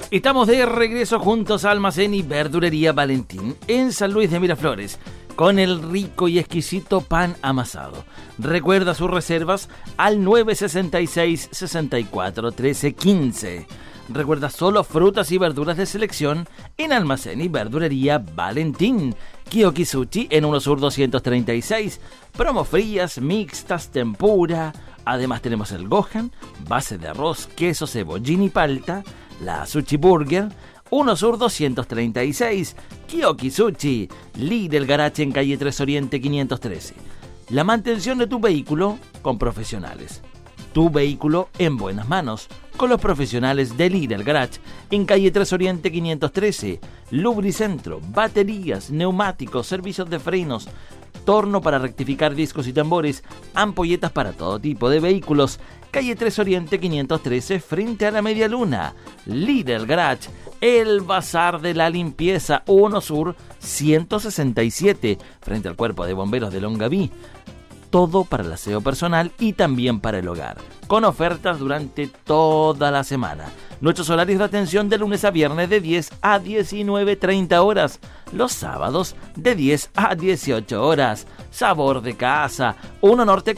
Estamos de regreso juntos a Almacén y Verdulería Valentín en San Luis de Miraflores con el rico y exquisito pan amasado. Recuerda sus reservas al 966 64 13 15. Recuerda solo frutas y verduras de selección en Almacén y Verdulería Valentín. Kiyoki Sushi en 1 Sur 236. Promo frías, mixtas, tempura. Además tenemos el Gohan, base de arroz, queso, cebollín y palta. La Sushi Burger, 1 Sur 236, Kiyoki Sushi, Lidl Garage en calle 3 Oriente 513. La mantención de tu vehículo con profesionales. Tu vehículo en buenas manos con los profesionales de Lidl Garage en calle 3 Oriente 513. Lubricentro, baterías, neumáticos, servicios de frenos, torno para rectificar discos y tambores, ampolletas para todo tipo de vehículos. Calle 3 Oriente 513 frente a la Media Luna. Lidl Garage, el bazar de la limpieza, 1 Sur 167 frente al Cuerpo de Bomberos de Longaví. Todo para el aseo personal y también para el hogar, con ofertas durante toda la semana. Nuestros horarios de atención de lunes a viernes de 10 a 19:30 horas. Los sábados de 10 a 18 horas. Sabor de Casa, 1 Norte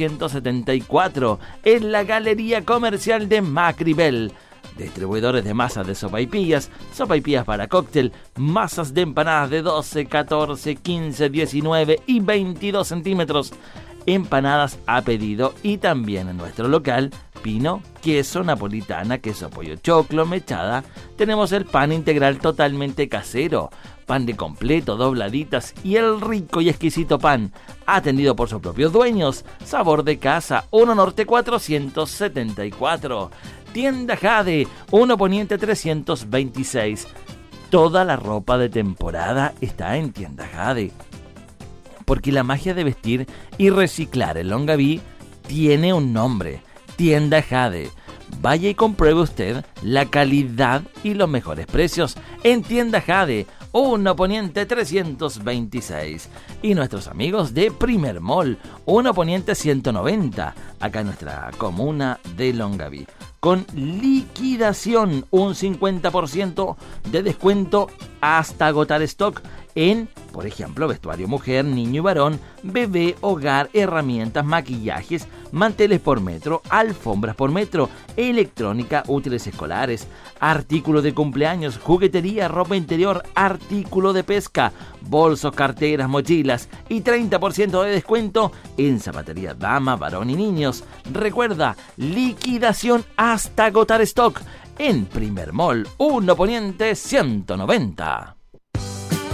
474, en la Galería Comercial de Macribel. Distribuidores de masas de sopaipillas para cóctel, masas de empanadas de 12, 14, 15, 19 y 22 centímetros. Empanadas a pedido y también en nuestro local, pino, queso, napolitana, queso pollo choclo, mechada. Tenemos el pan integral totalmente casero, pan de completo, dobladitas y el rico y exquisito pan, atendido por sus propios dueños. Sabor de Casa, 1 Norte 474. Tienda Jade, 1 Poniente 326. Toda la ropa de temporada está en Tienda Jade. Porque la magia de vestir y reciclar en Longaví tiene un nombre: Tienda Jade. Vaya y compruebe usted la calidad y los mejores precios en Tienda Jade, 1 Poniente 326. Y nuestros amigos de Primer Mall, 1 Poniente 190, acá en nuestra comuna de Longaví. Con liquidación, un 50% de descuento hasta agotar stock en, por ejemplo, vestuario mujer, niño y varón, bebé, hogar, herramientas, maquillajes, manteles por metro, alfombras por metro, electrónica, útiles escolares, artículos de cumpleaños, juguetería, ropa interior, artículo de pesca, bolsos, carteras, mochilas y 30% de descuento en zapatería dama, varón y niños. Recuerda, liquidación hasta agotar stock en Primer Mall, 1 Poniente 190.